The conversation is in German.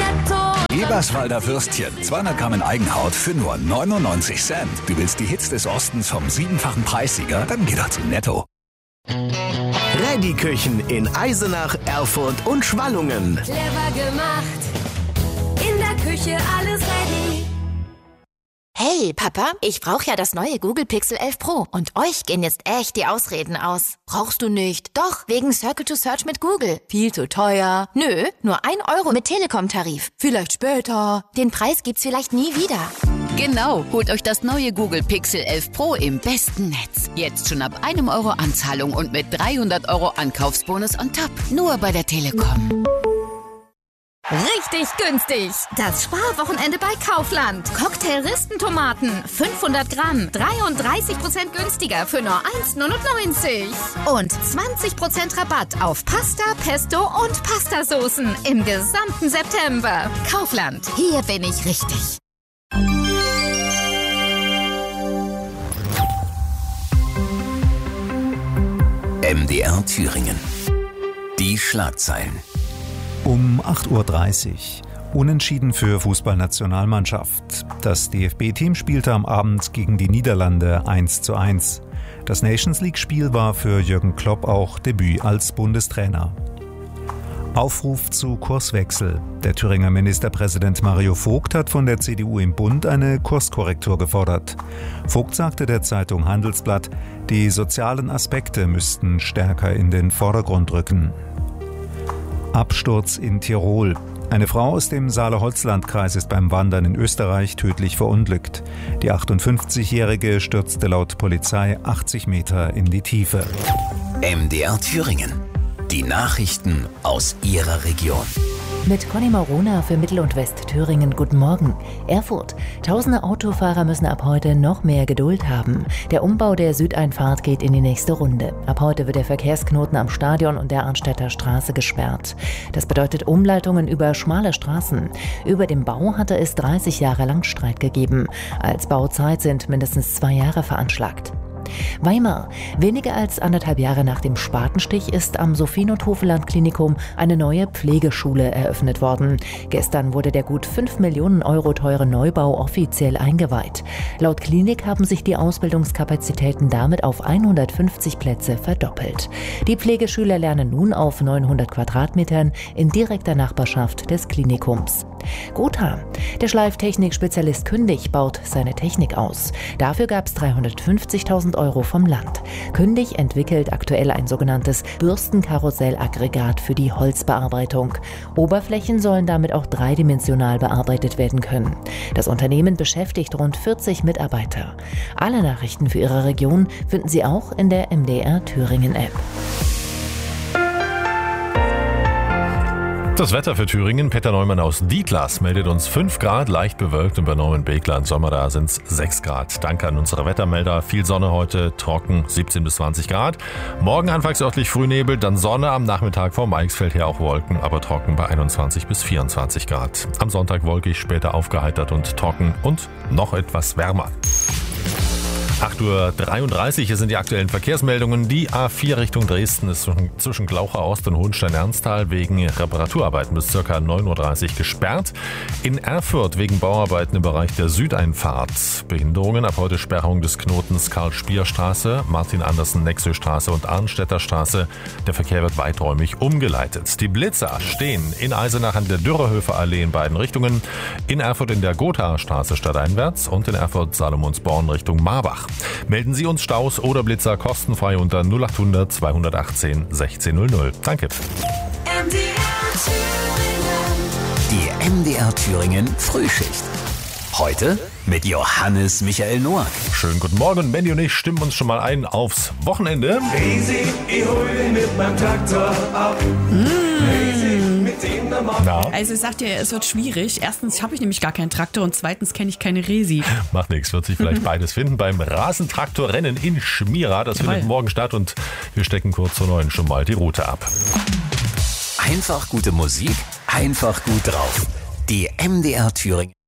netto. Eberswalder Würstchen, 200 Gramm in Eigenhaut für nur 99 Cent. Du willst die Hits des Ostens vom 7-fachen Preissieger? Dann geh doch zu Netto. Reddy-Küchen in Eisenach, Erfurt und Schwallungen. Clever gemacht. In der Küche alles ready. Hey, Papa, ich brauche ja das neue Google Pixel 11 Pro. Und euch gehen jetzt echt die Ausreden aus. Brauchst du nicht? Doch, wegen Circle to Search mit Google. Viel zu teuer. Nö, nur 1 Euro mit Telekom-Tarif. Vielleicht später. Den Preis gibt's vielleicht nie wieder. Genau, holt euch das neue Google Pixel 11 Pro im besten Netz. Jetzt schon ab 1 Euro Anzahlung und mit 300 Euro Ankaufsbonus on top. Nur bei der Telekom. Richtig günstig. Das Sparwochenende bei Kaufland. Cocktail-Ristentomaten, 500 Gramm, 33% günstiger für nur 1,99. Und 20% Rabatt auf Pasta, Pesto und Pastasoßen im gesamten September. Kaufland, hier bin ich richtig. MDR Thüringen. Die Schlagzeilen. Um 8:30 Uhr. Unentschieden für Fußballnationalmannschaft. Das DFB-Team spielte am Abend gegen die Niederlande 1:1. Das Nations-League-Spiel war für Jürgen Klopp auch Debüt als Bundestrainer. Aufruf zu Kurswechsel. Der Thüringer Ministerpräsident Mario Vogt hat von der CDU im Bund eine Kurskorrektur gefordert. Vogt sagte der Zeitung Handelsblatt, die sozialen Aspekte müssten stärker in den Vordergrund rücken. Absturz in Tirol. Eine Frau aus dem Saale-Holzland-Kreis ist beim Wandern in Österreich tödlich verunglückt. Die 58-Jährige stürzte laut Polizei 80 Meter in die Tiefe. MDR Thüringen. Die Nachrichten aus Ihrer Region. Mit Conny Maurona für Mittel- und Westthüringen. Guten Morgen. Erfurt. Tausende Autofahrer müssen ab heute noch mehr Geduld haben. Der Umbau der Südeinfahrt geht in die nächste Runde. Ab heute wird der Verkehrsknoten am Stadion und der Arnstädter Straße gesperrt. Das bedeutet Umleitungen über schmale Straßen. Über dem Bau hatte es 30 Jahre lang Streit gegeben. Als Bauzeit sind mindestens 2 Jahre veranschlagt. Weimar. Weniger als 1,5 Jahre nach dem Spatenstich ist am Sophie-Nothofeland-Klinikum eine neue Pflegeschule eröffnet worden. Gestern wurde der gut 5 Millionen Euro teure Neubau offiziell eingeweiht. Laut Klinik haben sich die Ausbildungskapazitäten damit auf 150 Plätze verdoppelt. Die Pflegeschüler lernen nun auf 900 Quadratmetern in direkter Nachbarschaft des Klinikums. Gotha. Der Schleiftechnik-Spezialist Kündig baut seine Technik aus. Dafür gab es 350.000 Euro vom Land. Kündig entwickelt aktuell ein sogenanntes Bürstenkarussellaggregat für die Holzbearbeitung. Oberflächen sollen damit auch dreidimensional bearbeitet werden können. Das Unternehmen beschäftigt rund 40 Mitarbeiter. Alle Nachrichten für Ihre Region finden Sie auch in der MDR Thüringen App. Das Wetter für Thüringen. Peter Neumann aus Dietlas meldet uns 5 Grad, leicht bewölkt, und bei Norman-Beekler in Sommer da sind es 6 Grad. Danke an unsere Wettermelder. Viel Sonne heute, trocken, 17 bis 20 Grad. Morgen anfangs örtlich Frühnebel, dann Sonne, am Nachmittag vom Eichsfeld her auch Wolken, aber trocken bei 21 bis 24 Grad. Am Sonntag wolkig, später aufgeheitert und trocken und noch etwas wärmer. 8:33 Uhr, hier sind die aktuellen Verkehrsmeldungen. Die A4 Richtung Dresden ist zwischen Glaucher Ost und Hohenstein-Ernsthal wegen Reparaturarbeiten bis ca. 9:30 Uhr gesperrt. In Erfurt wegen Bauarbeiten im Bereich der Südeinfahrt. Behinderungen, ab heute Sperrung des Knotens Karl-Spier-Straße, Martin-Andersen-Nexö-Straße und Arnstädter Straße. Der Verkehr wird weiträumig umgeleitet. Die Blitzer stehen in Eisenach an der Dürerhöfer Allee in beiden Richtungen, in Erfurt in der Gothaer Straße stadteinwärts und in Erfurt Salomonsborn Richtung Marbach. Melden Sie uns Staus oder Blitzer kostenfrei unter 0800 218 1600. Danke. Die MDR Thüringen Frühschicht. Heute mit Johannes Michael Noack. Schönen guten Morgen, und Mandy und ich stimmen uns schon mal ein aufs Wochenende. Easy, ich hol den mit meinem Traktor ab. Easy, mit dem Na? Also ich sagte ja, es wird schwierig. Erstens habe ich nämlich gar keinen Traktor und zweitens kenne ich keine Resi. Macht nichts, wird sich vielleicht beides finden beim Rasentraktorrennen in Schmira. Das findet morgen statt und wir stecken kurz vor 9 schon mal die Route ab. Einfach gute Musik, einfach gut drauf. Die MDR Thüringen.